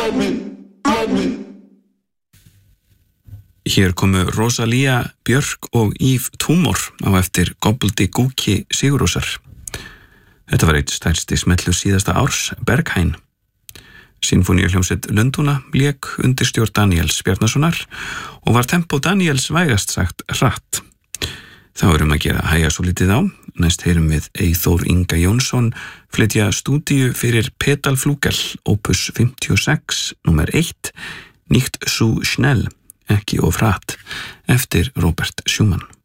Hér komu Rosalía, Björk og Yves Tumor á eftir Gobbledygooky Sigurrósar. Þetta var eitt stærsti smellur síðasta árs, Berghain. Sinfóníuhljómsveit Lundúna lék undir stjórn Daníels Bjarnasonar og var tempó Daníels vægast sagt hratt. Þá að gera hægja svo litið á. Næst heyrum við Eyþór Inga Jónsson flytja stúdíu fyrir Pedalflugel, opus 56, númer 1, Nicht zu schnell, ekki of hratt, eftir Robert Schumann.